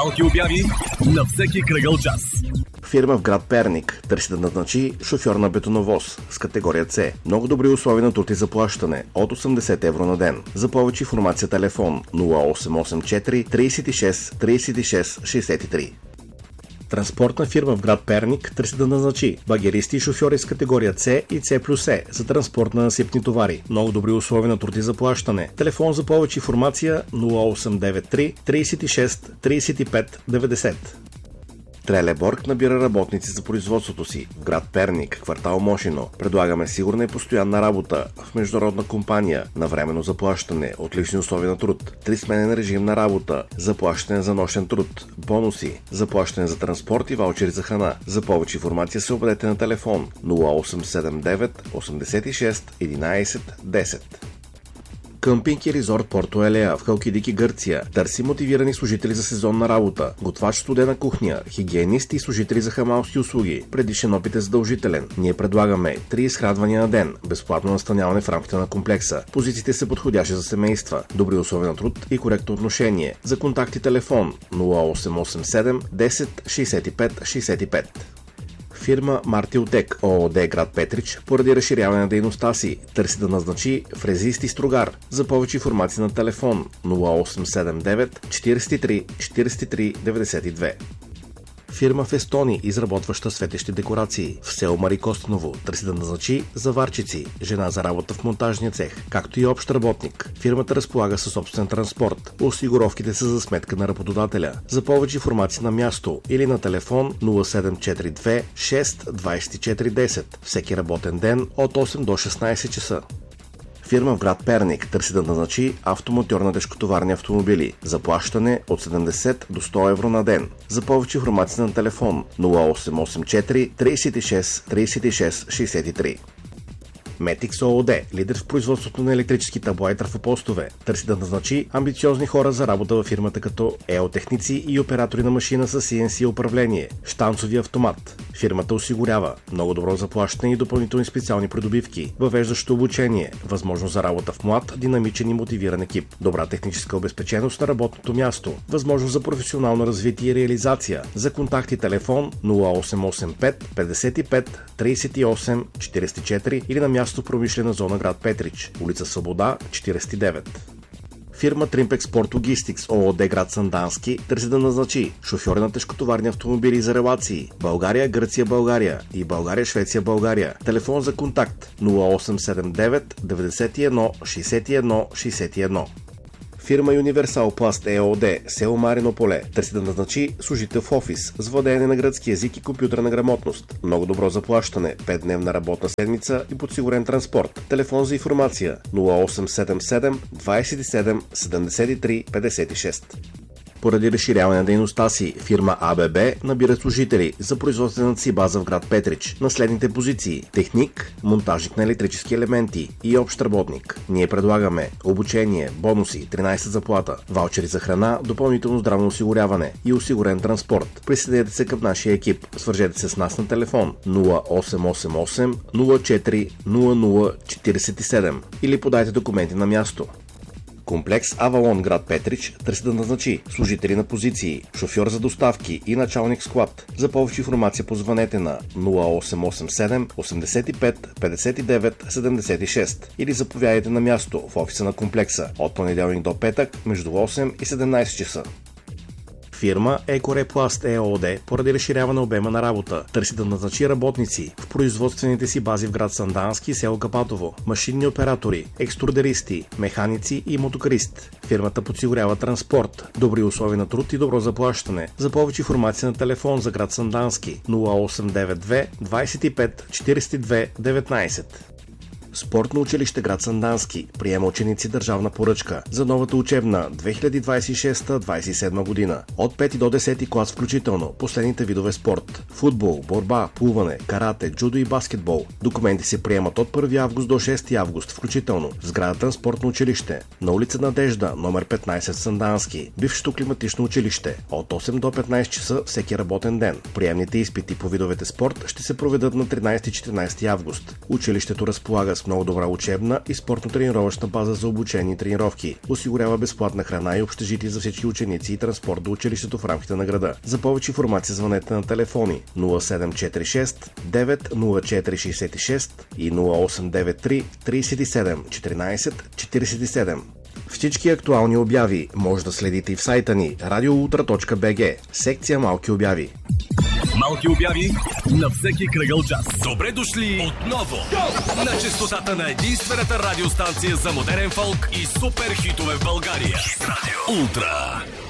Малки обяви на всеки кръгъл час. Фирма в град Перник търси да назначи шофьор на бетоновоз с категория С. Много добри условия на труд и заплащане от 80 евро на ден. За повече информация телефон 0884 36 36 63. Транспортна фирма в град Перник търси да назначи багеристи и шофьори с категория С и С+Е за транспорт на насипни товари. Много добри условия на труд и заплащане. Телефон за повече информация 0893 36 35 90. Трелеборг набира работници за производството си в град Перник, квартал Мошино. Предлагаме сигурна и постоянна работа в международна компания на временно заплащане, отлични условия на труд, 3-сменен режим на работа, заплащане за нощен труд, бонуси, заплащане за транспорт и ваучери за храна. За повече информация се обадете на телефон 0879 86 11 10. Къмпинг и резорт Порто Елея в Халкидики, Гърция. Търси мотивирани служители за сезонна работа, готвач студена кухня, хигиенисти и служители за хамалски услуги. Предишен опит е задължителен. Ние предлагаме 3 изхранвания на ден, безплатно настаняване в рамките на комплекса. Позициите са подходящи за семейства, добри условия на труд и коректно отношение. За контакти телефон 0887 10 65 65. Фирма Мартилтек ООД град Петрич поради разширяване на дейността си търси да назначи фрезист и стругар. За повече информация на телефон 0879 43 43 92. Фирма в Естони, изработваща светещи декорации в село Мари Костаново, търси да назначи заварчици, жена за работа в монтажния цех, както и общ работник. Фирмата разполага със собствен транспорт. Осигуровките са за сметка на работодателя. За повече информация на място или на телефон 0742 6 24 10. Всеки работен ден от 8 до 16 часа. Фирма в град Перник търси да назначи автомонтьор на тежкотоварни автомобили. Заплащане от 70 до 100 евро на ден. За повече информация на телефон 0884 36 36 63. Метикс ООД, лидер в производството на електрически табла и трафопостове, търси да назначи амбициозни хора за работа във фирмата като еотехници и оператори на машина с CNC управление, щанцови автомат. Фирмата осигурява много добро заплащане и допълнителни специални придобивки, въвеждащо обучение, възможност за работа в млад, динамичен и мотивиран екип, добра техническа обезпеченост на работното място, възможност за професионално развитие и реализация. За контакти телефон 0885 55 38 44 или на място в промишлена зона град Петрич, улица Свобода 49. Фирма Trimpex Port Logistics ООД град Сандански търси да назначи шофьори на тежкотоварни автомобили за релации България, Гърция, България и България, Швеция, България. Телефон за контакт 0879 91 61 61. Фирма Universal Plast ЕОД, село Марино поле, търси да назначи служител в офис с владеене на гръцки език и компютърна грамотност. Много добро заплащане, 5-дневна работна седмица и подсигурен транспорт. Телефон за информация 0877 27 73 56. Поради разширяване на дейността си, фирма АББ набира служители за производствената си база в град Петрич на следните позиции: техник, монтажник на електрически елементи и общ работник. Ние предлагаме обучение, бонуси, 13 заплата, ваучери за храна, допълнително здравно осигуряване и осигурен транспорт. Присъединете се към нашия екип. Свържете се с нас на телефон 0888 04 00 47 или подайте документи на място. Комплекс Авалон град Петрич търси да назначи служители на позиции, шофьор за доставки и началник склад. За повече информация позвънете на 0887 85 59 76 или заповядайте на място в офиса на комплекса от понеделник до петък между 8 и 17 часа. Фирма Екорепласт ЕОД поради разширяване обема на работа търси да назначи работници в производствените си бази в град Сандански и село Капатово, машинни оператори, екструдеристи, механици и мотокарист. Фирмата подсигурява транспорт, добри условия на труд и добро заплащане. За повече информация на телефон за град Сандански 0892 25 42 19. Спортно училище град Сандански приема ученици държавна поръчка за новата учебна 2026-27 година. От 5 до 10 клас включително последните видове спорт: футбол, борба, плуване, карате, джудо и баскетбол. Документи се приемат от 1 август до 6 август включително в сградата на спортно училище на улица Надежда, номер 15 в Сандански, бившето климатично училище, от 8 до 15 часа всеки работен ден. Приемните изпити по видовете спорт ще се проведат на 13 и 14 август. Училището разполага с с много добра учебна и спортно-тренировъчна база за обучение и тренировки. Осигурява безплатна храна и общежитие за всички ученици и транспорт до училището в рамките на града. За повече информация звънете на телефони 0746 90466 и 0893 37 14 47. Всички актуални обяви може да следите и в сайта ни radioultra.bg, секция Малки обяви. Малки обяви на всеки кръгъл час. Добре дошли отново на честотата на единствената радиостанция за модерен фолк и супер хитове в България. Хит радио. Ултра.